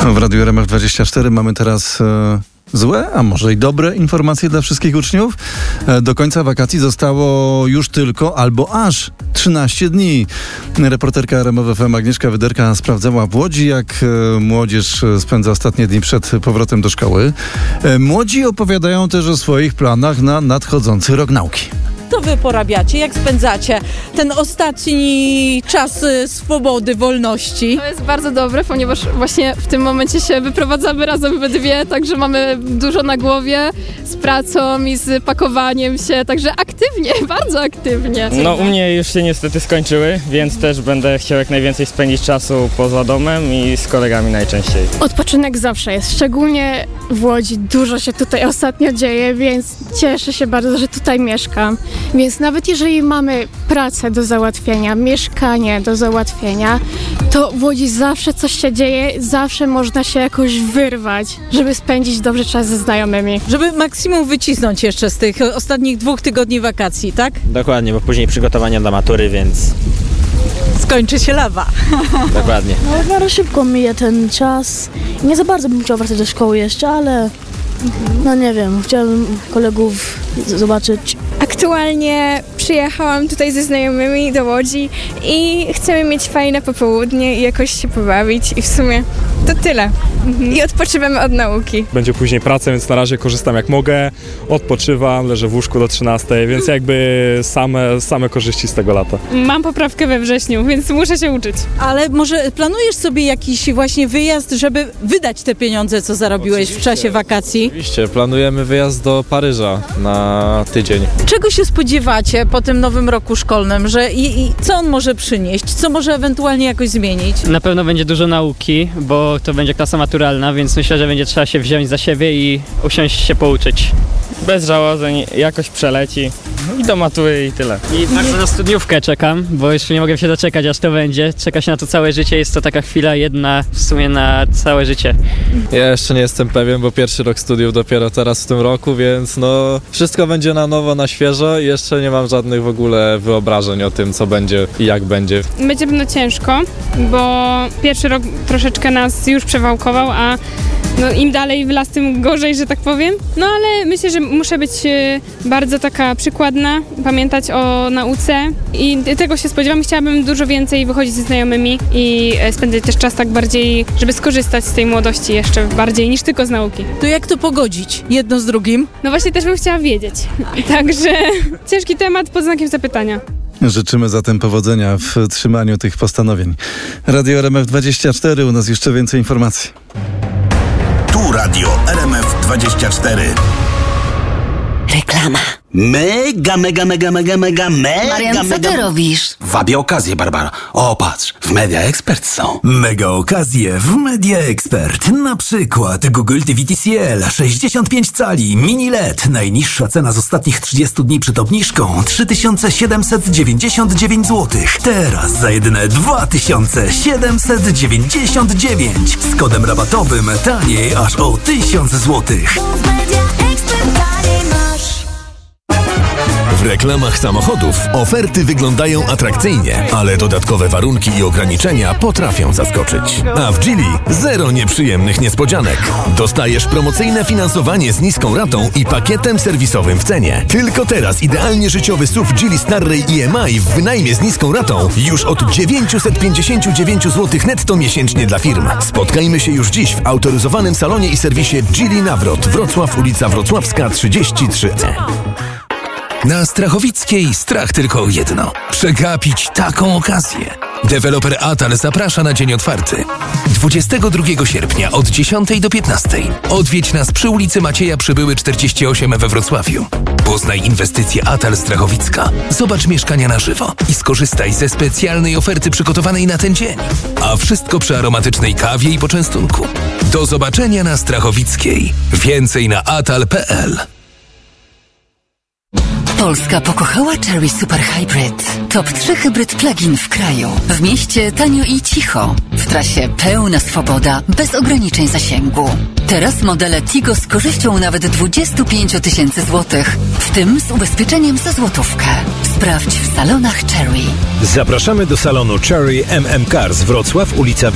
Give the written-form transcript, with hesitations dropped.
W Radiu RMF24 mamy teraz złe, a może i dobre informacje dla wszystkich uczniów. Do końca wakacji zostało już tylko albo aż 13 dni. Reporterka RMF FM Agnieszka Wyderka sprawdzała w Łodzi, jak młodzież spędza ostatnie dni przed powrotem do szkoły. Młodzi opowiadają też o swoich planach na nadchodzący rok nauki. Co wy porabiacie? Jak spędzacie ten ostatni czas swobody, wolności? To jest bardzo dobre, ponieważ właśnie w tym momencie się wyprowadzamy razem we dwie, także mamy dużo na głowie z pracą i z pakowaniem się, także aktywnie, bardzo aktywnie. No u mnie już się niestety skończyły, więc też będę chciał jak najwięcej spędzić czasu poza domem i z kolegami najczęściej. Odpoczynek zawsze jest, szczególnie w Łodzi. Dużo się tutaj ostatnio dzieje, więc cieszę się bardzo, że tutaj mieszkam. Więc nawet jeżeli mamy pracę do załatwienia, mieszkanie do załatwienia, to w Łodzi zawsze coś się dzieje, zawsze można się jakoś wyrwać, żeby spędzić dobrze czas ze znajomymi. Żeby maksimum wycisnąć jeszcze z tych ostatnich 2 tygodni wakacji, tak? Dokładnie, bo później przygotowania do matury, więc... Skończy się lawa. Dokładnie. No, w miarę szybko mija ten czas. Nie za bardzo bym chciał wracać do szkoły jeszcze, ale no nie wiem, chciałbym kolegów zobaczyć. Aktualnie przyjechałam tutaj ze znajomymi do Łodzi i chcemy mieć fajne popołudnie i jakoś się pobawić i w sumie to tyle. I odpoczywamy od nauki. Będzie później praca, więc na razie korzystam jak mogę, odpoczywam, leżę w łóżku do 13, więc jakby same korzyści z tego lata. Mam poprawkę we wrześniu, więc muszę się uczyć. Ale może planujesz sobie jakiś właśnie wyjazd, żeby wydać te pieniądze, co zarobiłeś w czasie wakacji? Oczywiście, planujemy wyjazd do Paryża na tydzień. Czego się spodziewacie po tym nowym roku szkolnym, że i co on może przynieść? Co może ewentualnie jakoś zmienić? Na pewno będzie dużo nauki, bo to będzie klasa maturalna, więc myślę, że będzie trzeba się wziąć za siebie i usiąść się pouczyć. Bez żałodzeń jakoś przeleci i do matury i tyle. I bardzo na studniówkę czekam, bo jeszcze nie mogę się doczekać, aż to będzie. Czeka się na to całe życie, jest to taka chwila jedna w sumie na całe życie. Ja jeszcze nie jestem pewien, bo pierwszy rok studiów dopiero teraz w tym roku, więc no wszystko będzie na nowo, na świeżo i jeszcze nie mam żadnych w ogóle wyobrażeń o tym, co będzie i jak będzie. Będzie pewno ciężko, bo pierwszy rok troszeczkę nas już przewałkował, a no, im dalej w las, tym gorzej, że tak powiem. No ale myślę, że muszę być bardzo taka przykładna, pamiętać o nauce i tego się spodziewam. Chciałabym dużo więcej wychodzić ze znajomymi i spędzać też czas tak bardziej, żeby skorzystać z tej młodości jeszcze bardziej niż tylko z nauki. To jak to pogodzić jedno z drugim? No właśnie też bym chciała wiedzieć. Także ciężki temat pod znakiem zapytania. Życzymy zatem powodzenia w trzymaniu tych postanowień. Radio RMF24, u nas jeszcze więcej informacji. Tu Radio RMF24. Reklama. Mega. Marian, co ty robisz? Wabię okazję, Barbara. O, patrz, w Media Expert są. Mega okazje w Media Expert. Na przykład Google TV TCL 65 cali, mini LED. Najniższa cena z ostatnich 30 dni przed obniżką 3799 zł. Teraz za jedyne 2799. Z kodem rabatowym taniej aż o 1000 zł. W reklamach samochodów oferty wyglądają atrakcyjnie, ale dodatkowe warunki i ograniczenia potrafią zaskoczyć. A w Geely zero nieprzyjemnych niespodzianek. Dostajesz promocyjne finansowanie z niską ratą i pakietem serwisowym w cenie. Tylko teraz idealnie życiowy SUV Geely Starray EMI w wynajmie z niską ratą już od 959 zł netto miesięcznie dla firm. Spotkajmy się już dziś w autoryzowanym salonie i serwisie Geely Nawrot, Wrocław, ulica Wrocławska 33E. Na Strachowickiej strach tylko jedno. Przegapić taką okazję. Deweloper Atal zaprasza na dzień otwarty. 22 sierpnia od 10 do 15. Odwiedź nas przy ulicy Macieja Przybyły 48 we Wrocławiu. Poznaj inwestycje Atal Strachowicka. Zobacz mieszkania na żywo i skorzystaj ze specjalnej oferty przygotowanej na ten dzień. A wszystko przy aromatycznej kawie i poczęstunku. Do zobaczenia na Strachowickiej. Więcej na atal.pl. Polska pokochała Chery Super Hybrid. Top 3 hybryd plug-in w kraju. W mieście tanio i cicho. W trasie pełna swoboda, bez ograniczeń zasięgu. Teraz modele Tigo z korzyścią nawet 25 000 złotych, w tym z ubezpieczeniem za złotówkę. Sprawdź w salonach Chery. Zapraszamy do salonu Chery MM Cars Wrocław, ulica